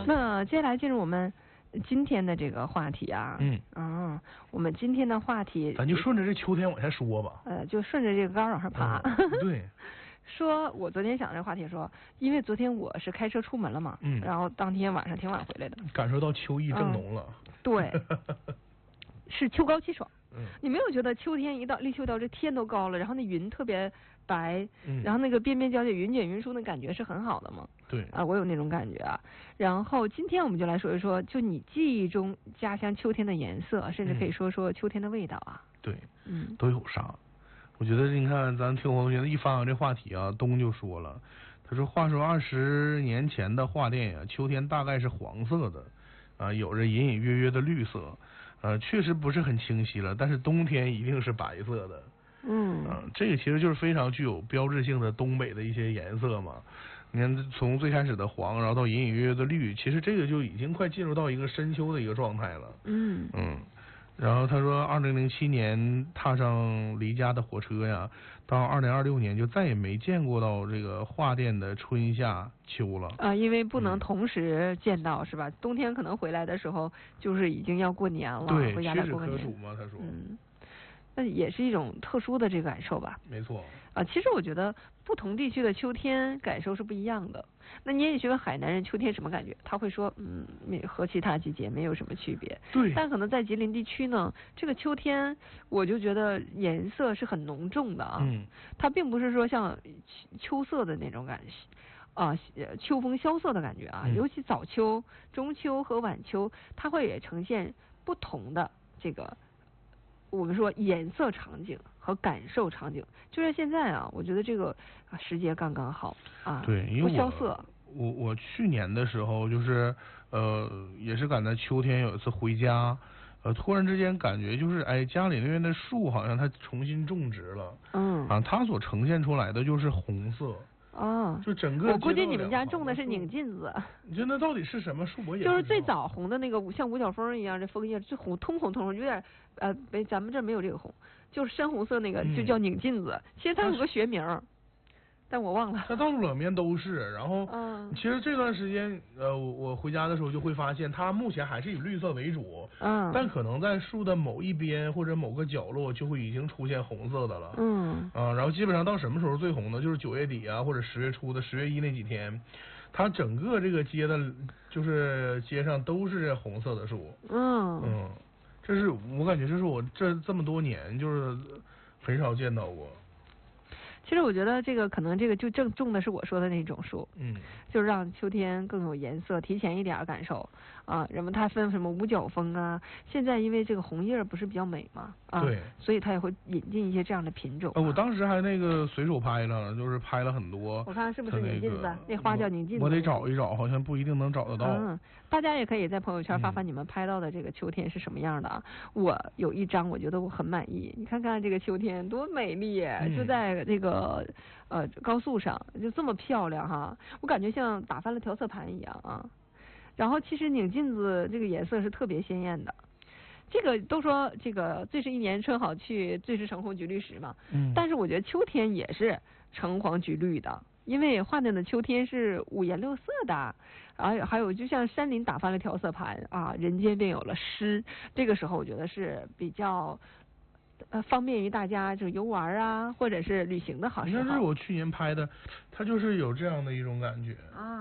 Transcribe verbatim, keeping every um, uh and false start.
那接下来进入我们今天的这个话题啊， 嗯， 嗯，我们今天的话题， 咱就顺着这秋天往下说吧。 呃，就顺着这个杆儿往上爬。 嗯、对。 说，我昨天想这个话题说，因为昨天我是开车出门了嘛， 嗯， 然后当天晚上挺晚回来的， 感受到秋意正浓了。 嗯、对，是秋高气爽。 嗯， 你没有觉得秋天一到立秋到这天都高了，然后那云特别白， 嗯， 然后那个边边角角云卷云舒的感觉是很好的嘛？ 对， 啊，我有那种感觉啊。然后今天我们就来说一说，就你记忆中家乡秋天的颜色，甚至可以说说秋天的味道啊。 对， 嗯， 都有啥？我觉得你看，咱听我同学一发扬这话题啊，东就说了，他说：“话说二十年前的画店呀，秋天大概是黄色的，啊，有着隐隐约约的绿色，呃，确实不是很清晰了。但是冬天一定是白色的。” 嗯， 啊，这个其实就是非常具有标志性的东北的一些颜色嘛。你看，从最开始的黄，然后到隐隐约约的绿，其实这个就已经快进入到一个深秋的一个状态了。 嗯嗯。然后他说，二零零七年踏上离家的火车呀，到二零二六年就再也没见过到这个画店的春夏秋了。 啊，因为不能同时见到，嗯、是吧？冬天可能回来的时候，就是已经要过年了， 对， 回家再过个年。 屈指可数嘛，他说。 嗯。那也是一种特殊的这个感受吧。 没错。 啊，其实我觉得不同地区的秋天感受是不一样的。那你也许问海南人秋天什么感觉，他会说，嗯，和其他季节没有什么区别。 对。 但可能在吉林地区呢，这个秋天我就觉得颜色是很浓重的啊。 嗯。 它并不是说像秋色的那种感觉。啊，秋风萧瑟的感觉啊， 嗯、 尤其早秋、中秋和晚秋，它会也呈现不同的这个。我们说颜色场景和感受场景，就像现在啊，我觉得这个时节刚刚好啊， 对，因为不萧瑟。 我我去年的时候就是呃，也是赶在秋天有一次回家，呃，突然之间感觉就是哎，家里那边的树好像它重新种植了， 嗯， 啊，它所呈现出来的就是红色。 哦， 就整个我估计你们家种的是拧劲子。 你说那到底是什么树？我也就是最早红的那个，像五角枫一样，这枫叶最红，通红通红，有点呃，没咱们这没有这个红，就是深红色那个，就叫拧劲子。嗯、其实它有个学名。但我忘了， 它到处两边都是，然后， 嗯， 其实这段时间，呃，我我回家的时候就会发现，它目前还是以绿色为主， 嗯， 但可能在树的某一边或者某个角落就会已经出现红色的了， 嗯， 啊，然后基本上到什么时候最红呢？就是九月底啊，或者十月初的十月一那几天，它整个这个街的，就是街上都是这红色的树， 嗯， 嗯，这是我感觉这是我这这么多年就是很少见到过。 其实我觉得这个可能这个就正种的是我说的那种树， 嗯， 就是让秋天更有颜色，提前一点感受啊。人们它分什么五角枫啊，现在因为这个红叶不是比较美嘛，啊， 对， 所以它也会引进一些这样的品种、啊。 呃，我当时还那个随手拍了，就是拍了很多。 我看是不是拧劲子？那, 那花叫拧劲子。 我得找一找，好像不一定能找得到。 嗯，大家也可以在朋友圈发发你们拍到的这个秋天是什么样的啊？嗯、我有一张，我觉得我很满意。你看看这个秋天多美丽，嗯、就在这个。呃，高速上就这么漂亮哈，我感觉像打翻了调色盘一样啊。然后其实拧劲子这个颜色是特别鲜艳的，这个都说这个最是一年春好去，最是橙红橘绿时嘛。 嗯。 但是我觉得秋天也是橙黄橘绿的，因为画面的秋天是五颜六色的，然后还有就像山林打翻了调色盘啊，人间便有了诗。这个时候我觉得是比较。呃，方便于大家就游玩啊，或者是旅行的好时候。 你看，这是我去年拍的，它就是有这样的一种感觉啊。